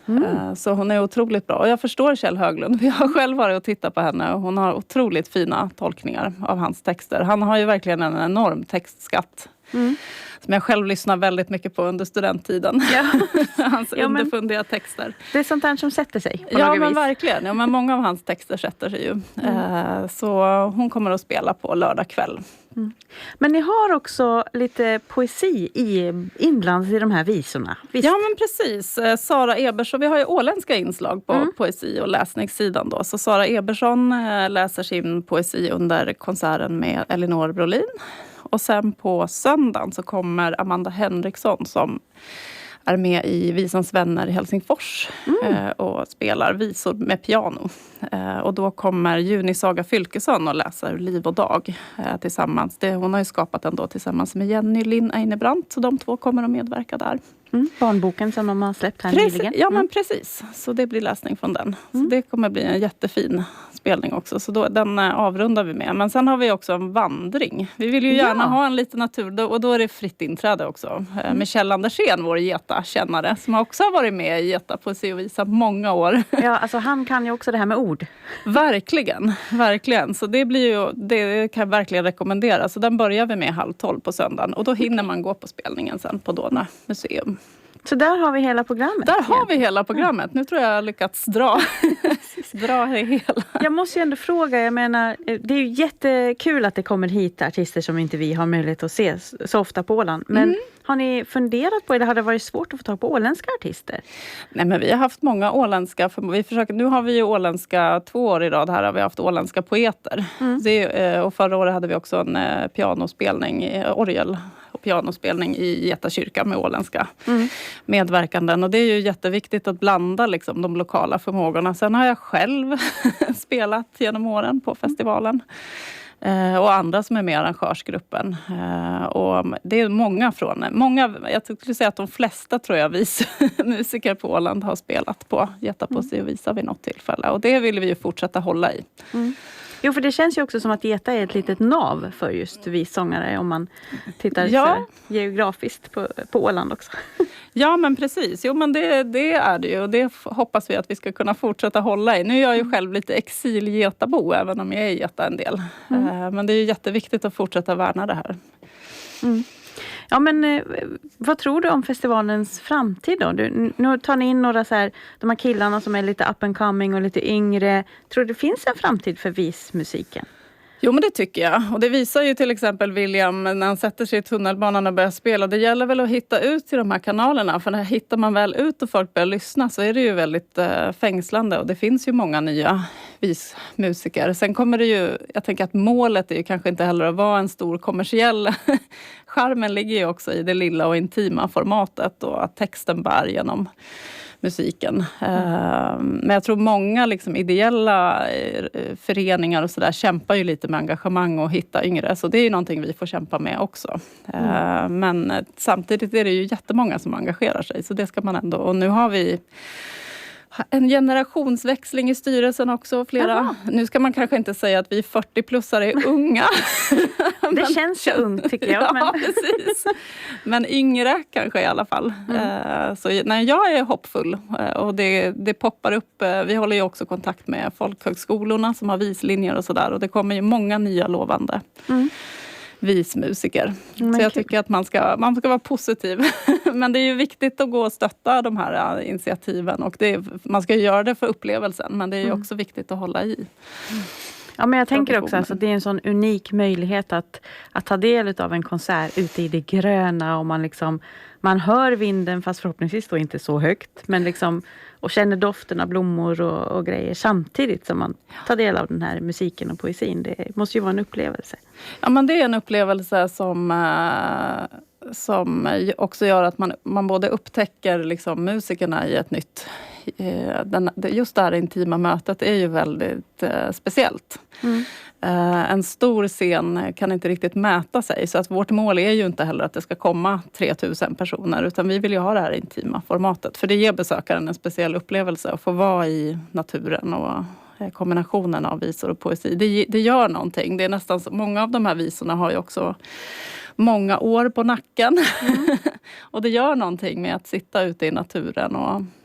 Så hon är otroligt bra. Och jag förstår Kjell Höglund. Vi har själv varit och tittat på henne. Och hon har otroligt fina tolkningar av hans texter. Han har ju verkligen en enorm textskatt. Som jag själv lyssnar väldigt mycket på under studenttiden. Hans underfundiga texter. Det är sånt här som sätter sig på Ja, något men vis. verkligen. Ja, men många av hans texter sätter sig ju. Så hon kommer att spela på lördag kväll. Men ni har också lite poesi inblandat i de här visorna. Visst? Ja, men precis. Sara Eberson, vi har ju åländska inslag på poesi- och läsningssidan då. Så Sara Eberson läser sin poesi under konserten med Elinor Brolin. Och sen på söndagen så kommer Amanda Henriksson som är med i Visans vänner i Helsingfors och spelar visor med piano. Och då kommer Juni Saga Fylkesson och läser Liv och dag tillsammans. Hon har ju skapat den då tillsammans med Jenny Linn Einebrandt, så de två kommer att medverka där. Barnboken som de har släppt här nyligen. Ja, men precis. Så det blir läsning från den. Så det kommer bli en jättefin spelning också. Så då, den avrundar vi med. Men sen har vi också en vandring. Vi vill ju gärna ha en liten natur. Och då är det fritt inträde också. Med Kjell Andersén, vår Geta-kännare. Som också har varit med i Geta Poesi och Visa många år. Ja, alltså han kan ju också det här med ord. Verkligen, verkligen. Så det blir ju, det kan jag verkligen rekommendera. Så den börjar vi med 11:30 på söndagen. Och då hinner man gå på spelningen sen på Dåna museum. Så där har vi hela programmet. Där har vi hela programmet. Nu tror jag har lyckats dra det hela. Jag måste ju ändå fråga, jag menar, det är ju jättekul att det kommer hit artister som inte vi har möjlighet att se så ofta på Åland. Men har ni funderat på, eller har det varit svårt att få tag på åländska artister? Nej, men vi har haft många åländska, nu har vi ju åländska 2 år i rad, här har vi haft åländska poeter. Och förra året hade vi också en pianospelning, orgel och pianospelning i Geta kyrka med åländska medverkanden. Och det är ju jätteviktigt att blanda liksom, de lokala förmågorna. Sen har jag själv spelat genom åren på festivalen. Och andra som är med i arrangörsgruppen. Och det är jag skulle säga att de flesta tror jag musiker på Åland har spelat på Geta Poesi och Visa vid något tillfälle. Och det vill vi ju fortsätta hålla i. Jo, för det känns ju också som att Geta är ett litet nav för just vissångare om man tittar så geografiskt på Åland också. Ja, men precis. Jo, men det är det ju. Och det hoppas vi att vi ska kunna fortsätta hålla i. Nu är jag ju själv lite exil-Getabo, även om jag är i Geta en del. Men det är ju jätteviktigt att fortsätta värna det här. Ja, men vad tror du om festivalens framtid då? Nu tar ni in några så här, de här killarna som är lite up and coming och lite yngre. Tror du det finns en framtid för vismusiken? Jo, men det tycker jag. Och det visar ju till exempel William när han sätter sig i tunnelbanan och börjar spela. Det gäller väl att hitta ut till de här kanalerna. För när hittar man väl ut och folk börjar lyssna så är det ju väldigt fängslande. Och det finns ju många nya vismusiker. Sen kommer det ju, jag tänker att målet är ju kanske inte heller att vara en stor kommersiell. Charmen ligger ju också i det lilla och intima formatet. Och att texten bär genom musiken. Men jag tror många liksom ideella föreningar och sådär kämpar ju lite med engagemang och hitta yngre. Så det är ju någonting vi får kämpa med också. Men samtidigt är det ju jättemånga som engagerar sig. Så det ska man ändå. Och nu har vi en generationsväxling i styrelsen också. Nu ska man kanske inte säga att vi 40-plussare är unga. Det känns så ungt tycker jag. Ja, precis. Men yngre kanske i alla fall. Så nej, jag är hoppfull. Och det poppar upp. Vi håller ju också kontakt med folkhögskolorna som har vislinjer och sådär. Och det kommer ju många nya lovande vismusiker. Så jag tycker att man ska vara positiv. Men det är ju viktigt att gå och stötta de här initiativen. Och man ska göra det för upplevelsen. Men det är ju också viktigt att hålla i. Ja, men jag tänker också att alltså, det är en sån unik möjlighet att ta del av en konsert ute i det gröna. Och man hör vinden fast förhoppningsvis då inte så högt. Men liksom, och känner doften av blommor och grejer samtidigt som man tar del av den här musiken och poesin. Det måste ju vara en upplevelse. Ja, men det är en upplevelse som också gör att man både upptäcker liksom musikerna i ett nytt. Just det här intima mötet är ju väldigt speciellt. En stor scen kan inte riktigt mäta sig. Så att vårt mål är ju inte heller att det ska komma 3000 personer. Utan vi vill ju ha det här intima formatet. För det ger besökaren en speciell upplevelse att få vara i naturen och kombinationen av visor och poesi. Det gör någonting. Det är nästan många av de här visorna har ju också många år på nacken. Och det gör någonting med att sitta ute i naturen och